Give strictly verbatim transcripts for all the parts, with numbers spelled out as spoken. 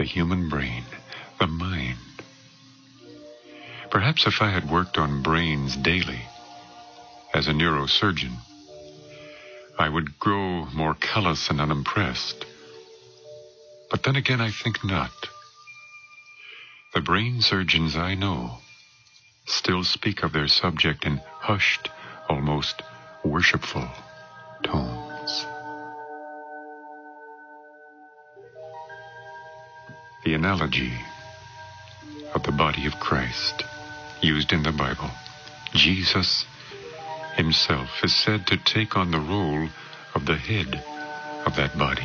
The human brain, the mind. Perhaps if I had worked on brains daily as a neurosurgeon, I would grow more callous and unimpressed. But then again, I think not. The brain surgeons I know still speak of their subject in hushed, almost worshipful tones. The analogy of the body of Christ used in the Bible, Jesus himself is said to take on the role of the head of that body.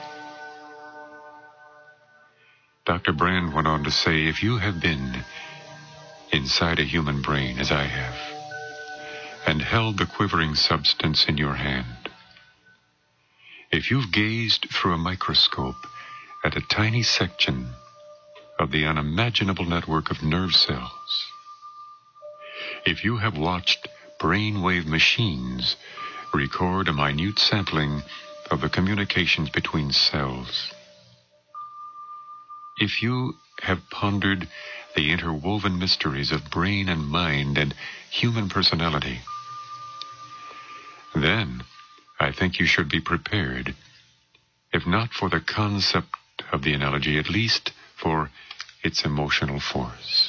Doctor Brand went on to say, if you have been inside a human brain, as I have, and held the quivering substance in your hand, if you've gazed through a microscope at a tiny section of the unimaginable network of nerve cells, if you have watched brainwave machines record a minute sampling of the communications between cells, if you have pondered the interwoven mysteries of brain and mind and human personality, then I think you should be prepared, if not for the concept of the analogy, at least for its emotional force.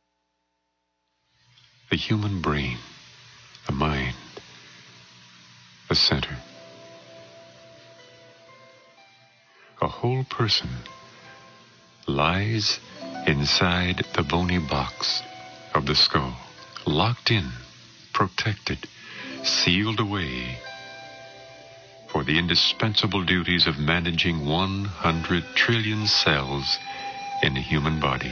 The human brain, the mind, the center. A whole person lies inside the bony box of the skull, locked in, protected, sealed away for the indispensable duties of managing one hundred trillion cells in the human body.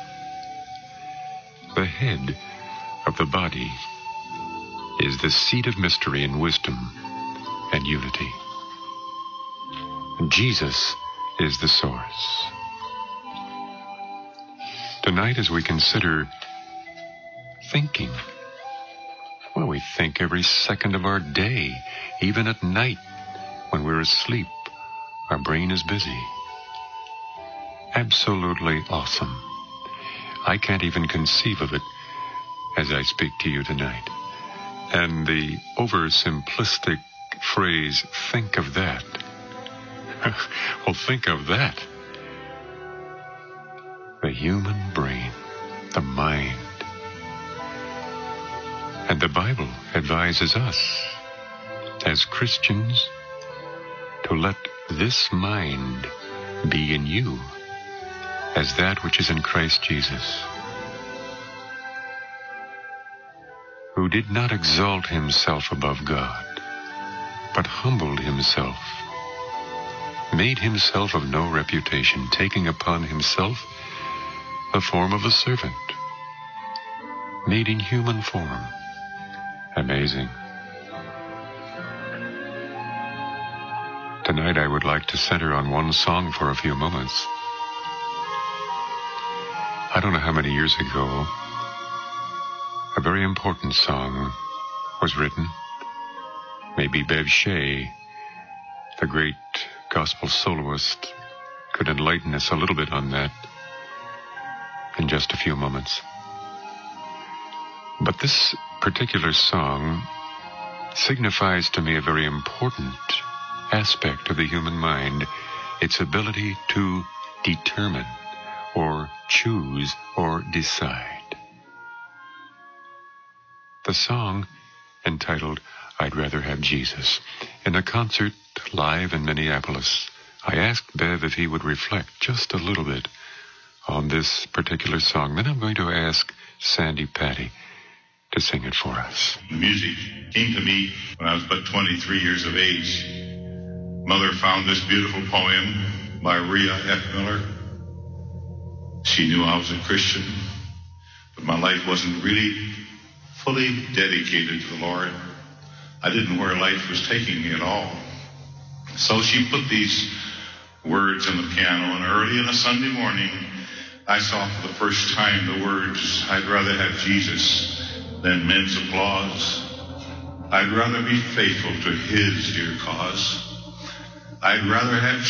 The head of the body is the seat of mystery and wisdom and unity. Jesus is the source. Tonight, as we consider thinking, well, we think every second of our day, even at night when we're asleep, our brain is busy. Absolutely awesome. I can't even conceive of it as I speak to you tonight. And the oversimplistic phrase, think of that. Well, think of that. The human brain, the mind. And the Bible advises us, as Christians, to let this mind be in you as that which is in Christ Jesus, who did not exalt himself above God, but humbled himself, made himself of no reputation, taking upon himself the form of a servant, made in human form. Amazing. Tonight I would like to center on one song for a few moments. I don't know how many years ago, a very important song was written. Maybe Bev Shea, the great gospel soloist, could enlighten us a little bit on that in just a few moments. But this particular song signifies to me a very important aspect of the human mind, its ability to determine or choose or decide. The song, entitled I'd Rather Have Jesus, in a concert live in Minneapolis, I asked Bev if he would reflect just a little bit on this particular song. Then I'm going to ask Sandy Patty to sing it for us. Music came to me when I was but twenty-three years of age. Mother found this beautiful poem by Rhea F. Miller. She knew I was a Christian, but my life wasn't really fully dedicated to the Lord. I didn't know where life was taking me at all. So she put these words on the piano, and early in a Sunday morning, I saw for the first time the words, I'd rather have Jesus than men's applause. I'd rather be faithful to his dear cause. I'd rather have